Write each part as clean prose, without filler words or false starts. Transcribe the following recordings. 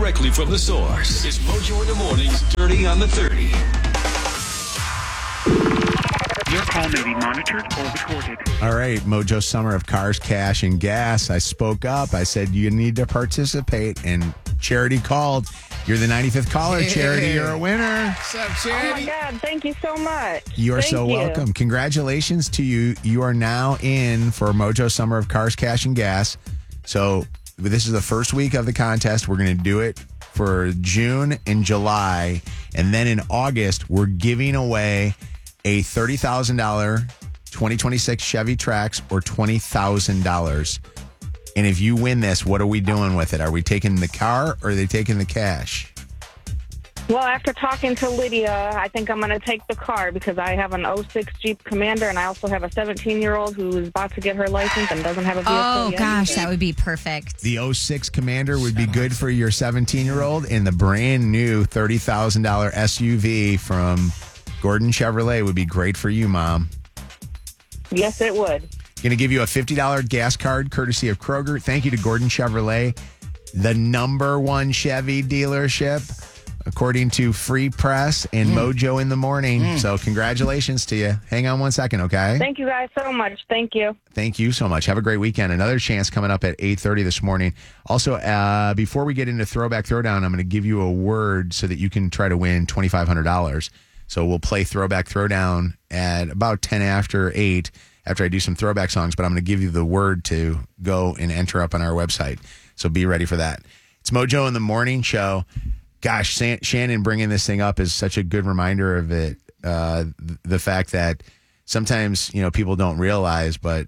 directly from the source. It's Mojo in the Morning's Dirty on the 30. Your call may be monitored or recorded. All right, Mojo Summer of Cars, Cash, and Gas. I spoke up. I said, you need to participate, and Charity called. You're the 95th caller, Charity. You're a winner. What's up, Oh Charity? my God, thank you so much. You are Thank so you. welcome. Congratulations to you. You are now in for Mojo Summer of Cars, Cash, and Gas. So this is the first week of the contest. We're going to do it for June and July. And then in August, we're giving away a $30,000 2026 Chevy Trax or $20,000. And if you win this, what are we doing with it? Are we taking the car or are they taking the cash? Well, after talking to Lydia, I think I'm going to take the car because I have an '06 Jeep Commander, and I also have a 17-year-old who's about to get her license and doesn't have a vehicle Oh, yet. gosh, that would be perfect. The '06 Commander would be good for your 17-year-old, and the brand new $30,000 SUV from Gordon Chevrolet would be great for you, Mom. Yes, it would. Going to give you a $50 gas card courtesy of Kroger. Thank you to Gordon Chevrolet, the #1 Chevy dealership, according to Free Press and Mojo in the Morning. So congratulations to you. Hang on one second, okay? Thank you guys so much. Thank you. Thank you so much. Have a great weekend. Another chance coming up at 8:30 this morning. Also, before we get into Throwback Throwdown, I'm going to give you a word so that you can try to win $2,500. So we'll play Throwback Throwdown at about 10 after 8 after I do some throwback songs, but I'm going to give you the word to go and enter up on our website. So be ready for that. It's Mojo in the Morning Show. Gosh, Shannon bringing this thing up is such a good reminder of it. The fact that sometimes, people don't realize, but,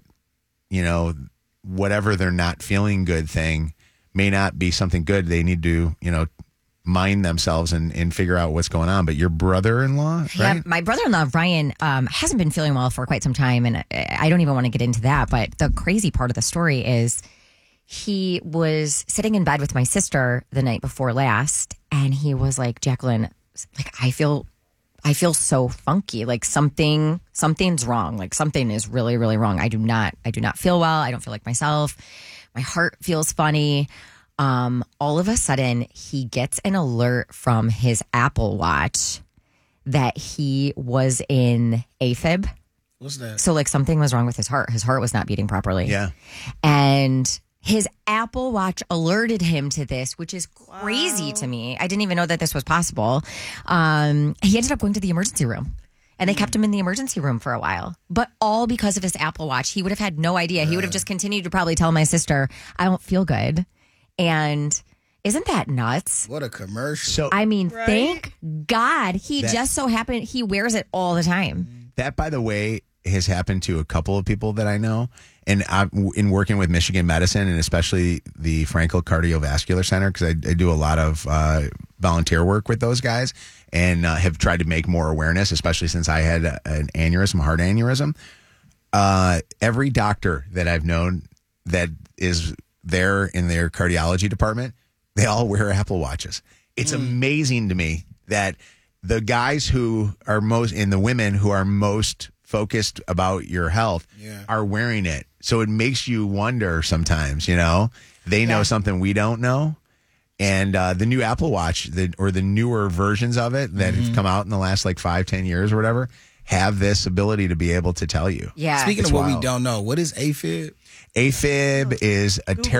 whatever they're not feeling good thing may not be something good. They need to, mind themselves and figure out what's going on. But your brother-in-law, right? Yeah, my brother-in-law, Ryan, hasn't been feeling well for quite some time, and I don't even want to get into that. But the crazy part of the story is he was sitting in bed with my sister the night before last, and he was like, Jacqueline, like, I feel so funky. Like something's wrong. Like something is really, really wrong. I do not feel well. I don't feel like myself. My heart feels funny. All of a sudden, he gets an alert from his Apple Watch that he was in AFib. What's that? So, like, something was wrong with his heart. His heart was not beating properly. Yeah. And his Apple Watch alerted him to this, which is crazy to me. I didn't even know that this was possible. He ended up going to the emergency room. And they kept him in the emergency room for a while. But all because of his Apple Watch. He would have had no idea. He would have just continued to probably tell my sister, I don't feel good. And isn't that nuts? What a commercial. So I mean, thank God he just so happened, he wears it all the time. that, by the way, has happened to a couple of people that I know. And in working with Michigan Medicine and especially the Frankel Cardiovascular Center, because I do a lot of volunteer work with those guys and have tried to make more awareness, especially since I had an aneurysm, heart aneurysm. Every doctor that I've known that is there in their cardiology department, they all wear Apple Watches. It's amazing to me that the guys who are most, and the women who are most focused about your health are wearing it. So it makes you wonder sometimes, they know something we don't know. And the new Apple Watch, or the newer versions of it that have come out in the last 5-10 years or whatever, have this ability to be able to tell you. Yeah. Speaking It's of what wild. we don't know, what is AFib? AFib is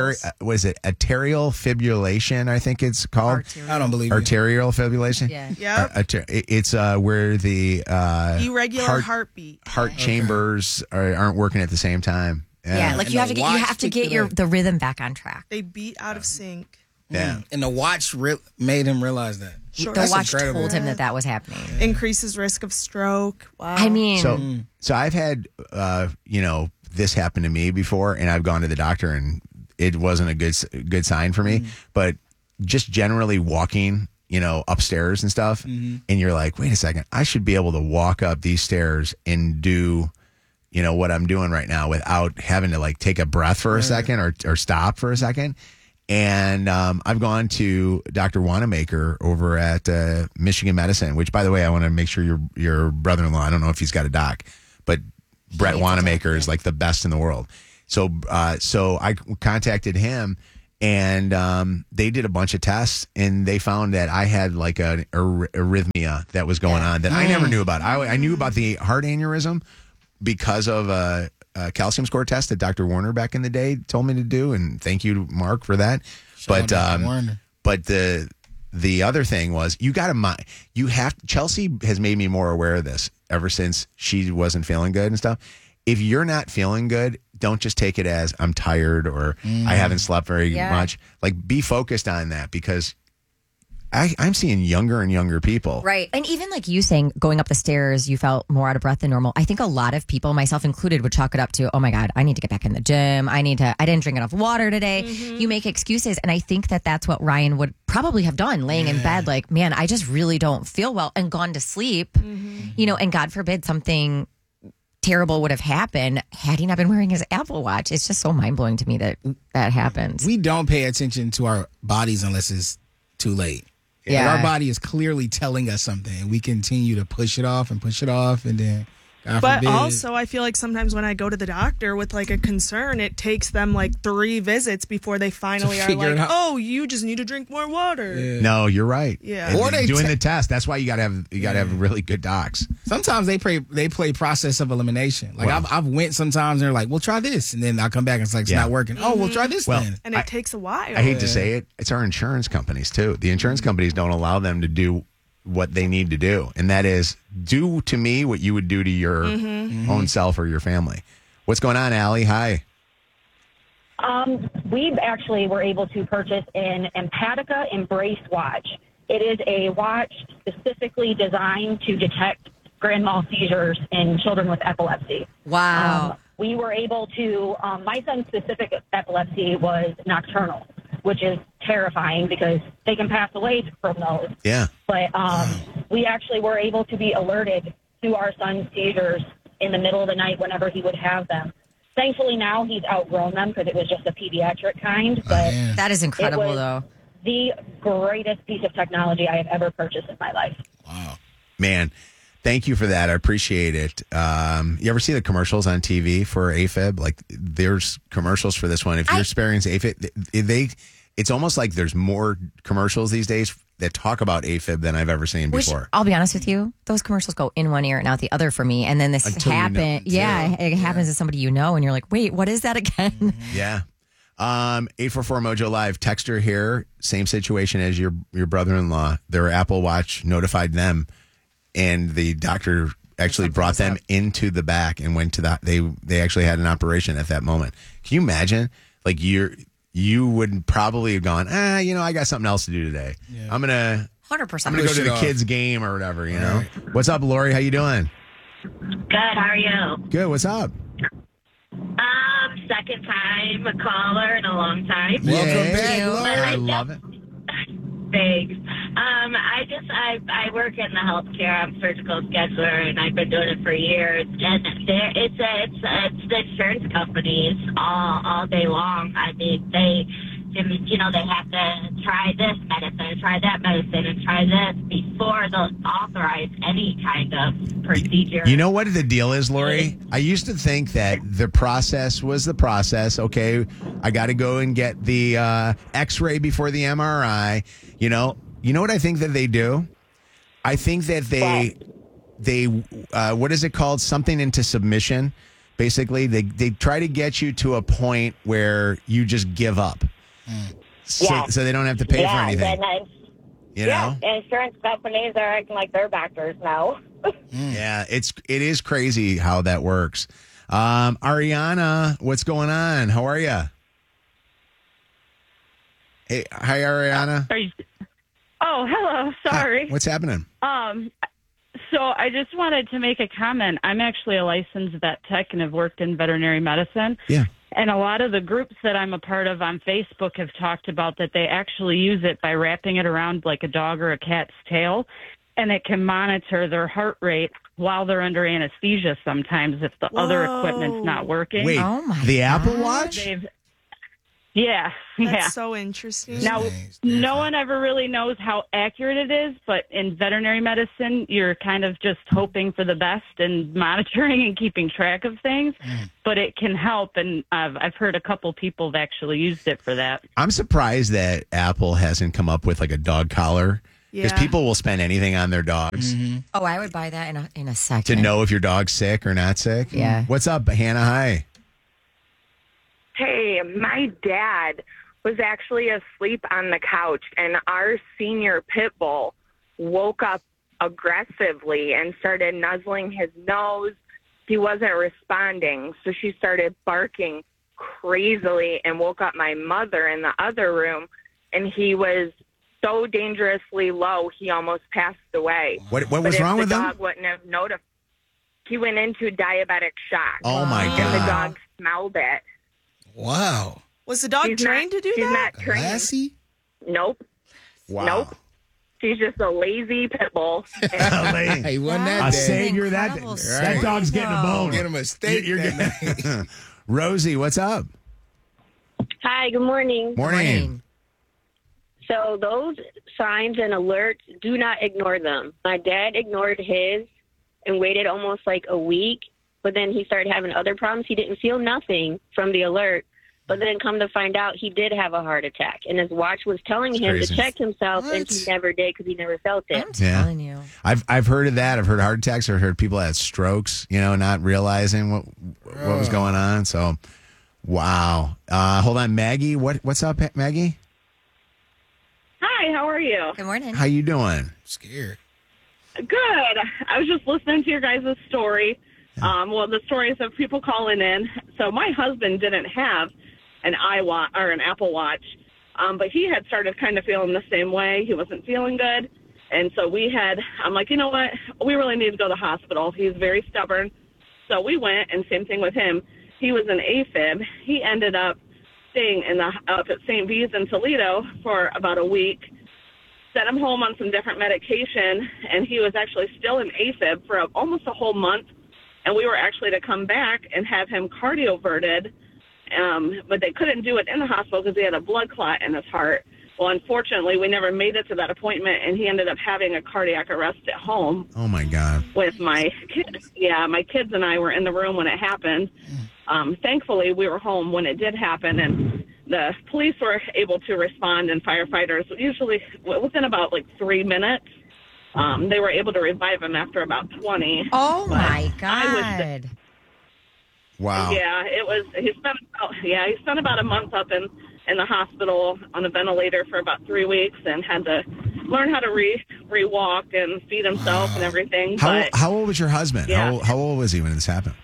arterial fibrillation, I think it's called. I don't believe you. Arterial fibrillation. Yeah. Yep. It's where the Irregular heartbeat. heart chambers aren't working at the same time. Yeah, like And you have the to watch get picked it up. the rhythm back on track. They beat out of sync. Yeah. And the watch made him realize that. Sure. The That's watch incredible. told him that was happening. Increases risk of stroke. Wow. I mean, So I've had this happen to me before, and I've gone to the doctor, and it wasn't a good sign for me. But just generally walking, upstairs and stuff, and you're like, wait a second, I should be able to walk up these stairs and do, what I'm doing right now without having to take a breath for a second or stop for a second. And I've gone to Dr. Wanamaker over at Michigan Medicine, which, by the way, I want to make sure your brother-in-law, I don't know if he's got a doc, but Brett Wanamaker is the best in the world. So I contacted him, And they did a bunch of tests, and they found that I had like an arrhythmia that was going on that I never knew about. I knew about the heart aneurysm because of a calcium score test that Dr. Warner back in the day told me to do, and thank you, Mark, for that. Shout out Dr. Warner. But the other thing was Chelsea has made me more aware of this ever since she wasn't feeling good and stuff. If you're not feeling good, don't just take it as I'm tired or I haven't slept very much. Like, be focused on that, because I'm seeing younger and younger people. Right. And even like you saying going up the stairs, you felt more out of breath than normal. I think a lot of people, myself included, would chalk it up to, oh my God, I need to get back in the gym. I didn't drink enough water today. You make excuses. And I think that that's what Ryan would probably have done, laying in bed like, man, I just really don't feel well, and gone to sleep, and God forbid something terrible would have happened had he not been wearing his Apple Watch. It's just so mind-blowing to me that happens. We don't pay attention to our bodies unless it's too late. Yeah. Like, our body is clearly telling us something, and we continue to push it off, and then God But forbid. also, I feel like sometimes when I go to the doctor with like a concern, it takes them like 3 visits before they finally are figure it like, out. "Oh, you just need to drink more water." No, you're right. Yeah. And Or they doing ta- the test. That's why you got to have really good docs. Sometimes they play process of elimination. Like, Well- I've went sometimes, and they're like, "Well, try this," and then I come back and it's like, it's not working. Oh, well, try this then. And it takes a while. I hate to say it, it's our insurance companies too. The insurance companies don't allow them to do what they need to do, and that is do to me what you would do to your own self or your family. What's going on, Allie? Hi. We actually were able to purchase an Empatica Embrace watch. It is a watch specifically designed to detect grand mal seizures in children with epilepsy. Wow. We were able to, my son's specific epilepsy was nocturnal, which is terrifying because they can pass away from those. Yeah. But we actually were able to be alerted to our son's seizures in the middle of the night whenever he would have them. Thankfully, now he's outgrown them because it was just a pediatric kind. But That is incredible, it was though. the greatest piece of technology I have ever purchased in my life. Wow. Man, thank you for that. I appreciate it. You ever see the commercials on TV for AFib? Like, there's commercials for this one. If you're experiencing AFib, it's almost like there's more commercials these days that talk about AFib than I've ever seen before. I'll be honest with you, those commercials go in one ear and out the other for me. And then this Until you know. happens. It happens to somebody and you're like, wait, what is that again? Yeah. 844 Mojo Live. Texter here. Same situation as your brother-in-law. Their Apple Watch notified them, and the doctor actually brought them into the back and went to they actually had an operation at that moment. Can you imagine? Like, you would probably have gone, I got something else to do today. Yeah. I'm gonna 100%. go to the kids' game or whatever. You know. What's up, Lori? How you doing? Good. How are you? Good. What's up? Second time caller in a long time. Welcome back, Lori. I love it. Thanks. I work in the healthcare. I'm a surgical scheduler, and I've been doing it for years. And it's the insurance companies all day long. I mean, they have to try this medicine, try that medicine, and try this before they'll authorize any kind of procedure. You know what the deal is, Lori? I used to think that the process was the process. Okay, I got to go and get the X-ray before the MRI. You know what I think that they do? I think that they what is it called? Something into submission. Basically, they try to get you to a point where you just give up. So they don't have to pay for anything. Insurance companies are acting like they're doctors now. Yeah, it is crazy how that works. Ariana, what's going on? How are you? Hey, hi, Ariana. Oh, hello. Sorry. Hi. What's happening? So I just wanted to make a comment. I'm actually a licensed vet tech and have worked in veterinary medicine. Yeah. And a lot of the groups that I'm a part of on Facebook have talked about that they actually use it by wrapping it around like a dog or a cat's tail, and it can monitor their heart rate while they're under anesthesia sometimes if the other equipment's not working. Wait, Oh my the Apple God. Watch? Yeah, That's so interesting. Now, Nice. no one ever really knows how accurate it is, but in veterinary medicine, you're kind of just hoping for the best and monitoring and keeping track of things. But it can help, and I've heard a couple people have actually used it for that. I'm surprised that Apple hasn't come up with like a dog collar because Yeah. people will spend anything on their dogs Oh, I would buy that in a second. to know if your dog's sick or not sick. Yeah. What's up, Hannah? Hi. Hey, my dad was actually asleep on the couch, and our senior pit bull woke up aggressively and started nuzzling his nose. He wasn't responding, so she started barking crazily and woke up my mother in the other room, and he was so dangerously low, he almost passed away. What But was if wrong the with him? dog wouldn't have notified, he went into diabetic shock. Oh my And the God. dog smelled it. Wow. Was the dog He's trained to do She's that? not trained. Lassie? Nope. Wow. Nope. She's just a lazy pit bull. Hey, wasn't that Wow. day? A savior, that- Incredible that story, dog's getting a though. bone. Get him a steak. You're that good. night. Rosie, what's up? Hi, good morning. Morning. So those signs and alerts, do not ignore them. My dad ignored his and waited almost like a week, but then he started having other problems. He didn't feel nothing from the alert, but then come to find out he did have a heart attack, and his watch was telling him crazy. to check himself, and What? he never did because he never felt it. I'm telling you. I've heard of that. I've heard heart attacks. I've heard people had strokes, not realizing what was going on. So, wow. Hold on, Maggie. What's up, Maggie? Hi, how are you? Good morning. How you doing? Scared. Good. I was just listening to your guys' story. Well, the stories of people calling in. So my husband didn't have an iWatch or an Apple Watch, but he had started kind of feeling the same way. He wasn't feeling good. And so I'm like, you know what? We really need to go to the hospital. He's very stubborn. So we went, and same thing with him. He was an AFib. He ended up staying up at St. V's in Toledo for about a week. Sent him home on some different medication, and he was actually still in AFib for almost a whole month. And we were actually to come back and have him cardioverted, but they couldn't do it in the hospital because he had a blood clot in his heart. Well, unfortunately, we never made it to that appointment, and he ended up having a cardiac arrest at home Oh my God. with my kids. Yeah, my kids and I were in the room when it happened. Thankfully, we were home when it did happen, and the police were able to respond, and firefighters, usually within about 3 minutes, they were able to revive him after about 20. Oh But my I God. Wow. Yeah, it was. He spent about a month up in the hospital on a ventilator for about 3 weeks, and had to learn how to re-walk and feed himself and everything. How old was your husband? Yeah. How old was he when this happened?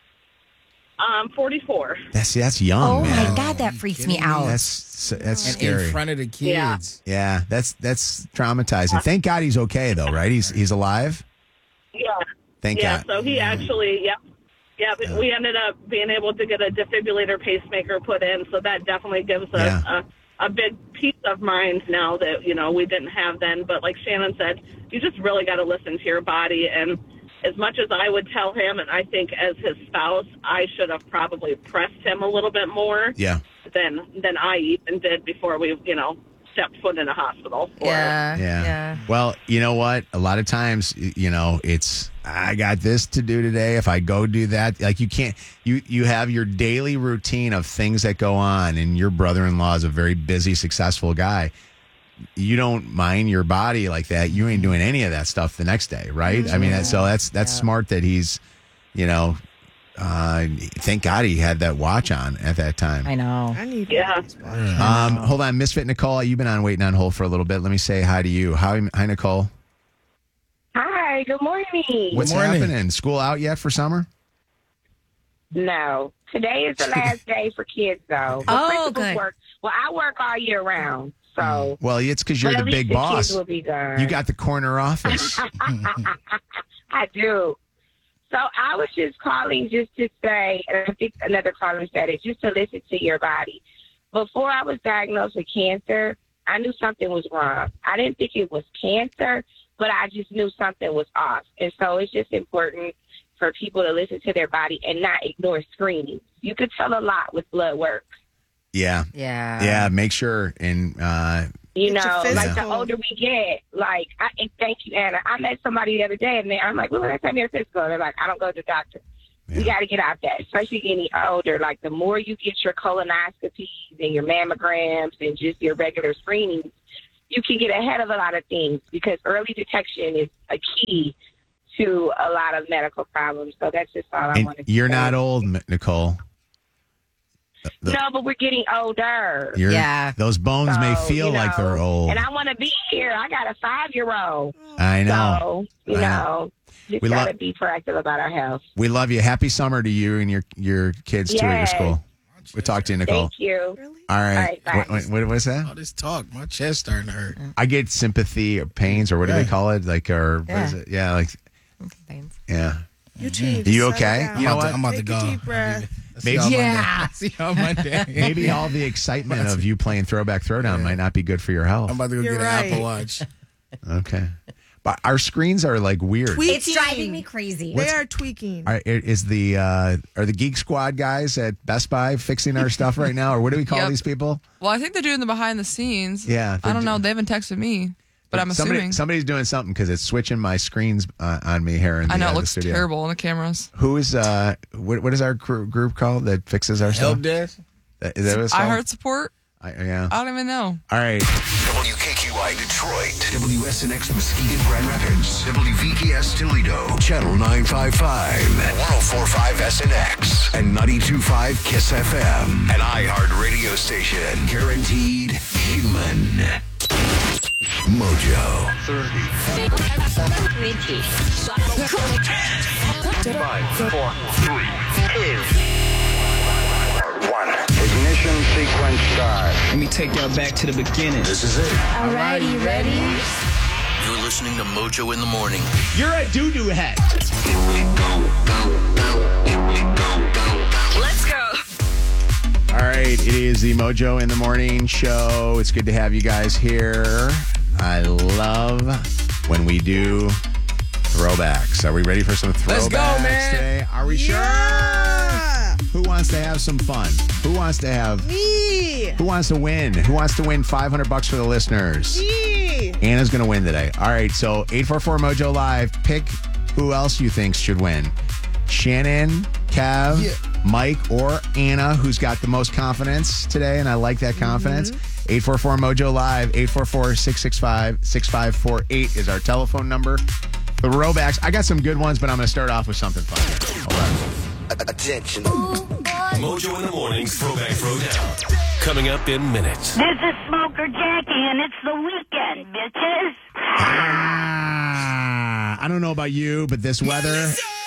44. That's young, Oh man. my God, that freaks me out. That's And scary. in front of the kids. Yeah, that's traumatizing. Thank God he's okay though, right? He's alive. Yeah. Thank Yeah. God. So he actually, yeah. We ended up being able to get a defibrillator pacemaker put in, so that definitely gives us a big peace of mind now that we didn't have then. But like Shannon said, you just really got to listen to your body. And as much as I would tell him, and I think as his spouse, I should have probably pressed him a little bit more. Yeah. Than I even did before we stepped foot in a hospital. Yeah. Well, you know what? A lot of times, it's I got this to do today. If I go do that, like you can't. You have your daily routine of things that go on, and your brother-in-law is a very busy, successful guy. You don't mind your body like that. You ain't doing any of that stuff the next day, right? I mean, that's smart that he's, thank God he had that watch on at that time. I know. I need Hold on, Misfit Nicole, you've been on waiting on hold for a little bit. Let me say hi to you. Hi, Nicole. Hi, good morning. What's happening? School out yet for summer? No. Today is the last day for kids, though. The Oh, principals good. work. Well, I work all year round, so. Well, it's because you're But the at big least the boss. kids will be done. You got the corner office. I do. So I was just calling just to say, and I think another caller said it, just to listen to your body. Before I was diagnosed with cancer, I knew something was wrong. I didn't think it was cancer, but I just knew something was off. And so it's just important for people to listen to their body and not ignore screening. You could tell a lot with blood work. Yeah. Yeah. Make sure and You Get your know, like the physical. older we get, like, and thank you, Anna. I met somebody the other day, and I'm like, well, last time you're physical. They're like, I don't go to the doctor. We got to get out that, especially getting older. Like, the more you get your colonoscopies and your mammograms and just your regular screenings, you can get ahead of a lot of things because early detection is a key to a lot of medical problems. So that's just all I and wanted to you're say. not old, Nicole. No, but we're getting older. Those bones may So, feel you like they're know, old. And I want to be here. I got a 5-year-old. I know. So, you know, just We got to lo- be proactive about our health. We love you. Happy summer to you and your kids too at your Yes. school. We'll talk to you, Nicole. Thank you. All right. All right, bye. What was that? All this talk, my chest starting to hurt. I get sympathy or pains or what do they call it? Like, or what is Yeah. it? Yeah, like, yeah. Eugene, You just okay? settle down. You know what? I'm about to Take go. a deep breath. Maybe, See you on Monday. maybe all the excitement of you playing Throwback Throwdown might not be good for your health. I'm about to go You're get right. an Apple Watch. Okay. But our screens are like weird. It's driving me crazy. They are tweaking. Are the Geek Squad guys at Best Buy fixing our stuff right now, or what do we call Yep. these people? Well, I think they're doing the behind the scenes. Yeah, I don't know. They haven't texted me, but I'm assuming. somebody's doing something because it's switching my screens on me here in the, I know it the looks studio. terrible on the cameras. Who is what is our group called that fixes our stuff? Help desk? Is that what it's called? I heard support. Yeah. I don't even know. All right. WKQI Detroit, WSNX Muskegon Grand Rapids, WVKS Toledo, Channel 955, 104.5 SNX, and 92.5 KISS FM. An iHeart radio station, guaranteed human. Mojo. 5, 4, 3, 2, 1. Ignition sequence start. Let me take y'all back to the beginning. This is it. Alrighty, ready? You're listening to Mojo in the Morning. You're a doo-doo head. Let's go. All right, it is the Mojo in the Morning show. It's good to have you guys here. I love when we do throwbacks. Are we ready for some throwbacks Let's go, man. today? Are we sure? Who wants to have some fun? Who wants to have? Me. Who wants to win? Who wants to win $500 for the listeners? Me. Anna's going to win today. All right, so 844 Mojo Live. Pick who else you think should win. Shannon, Kev, Mike, or Anna, who's got the most confidence today, and I like that confidence. 844 Mojo Live, 844-665-6548 is our telephone number. Throwbacks. I got some good ones, but I'm going to start off with something fun. Hold on. Attention. Mojo in the Morning's Throwback Throwdown. Coming up in minutes. This is Smoker Jackie, and it's the weekend, bitches. I don't know about you, but this weather